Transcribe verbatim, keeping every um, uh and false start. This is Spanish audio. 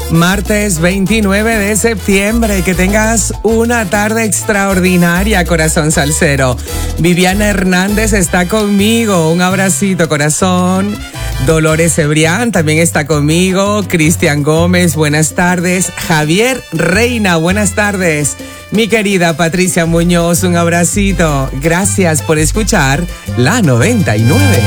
Martes veintinueve de septiembre, que tengas una tarde extraordinaria, corazón salsero. Viviana Hernández está conmigo, un abracito, corazón. Dolores Cebrián también está conmigo. Cristian Gómez, buenas tardes. Javier Reina, buenas tardes. Mi querida Patricia Muñoz, un abracito. Gracias por escuchar la noventa y nueve.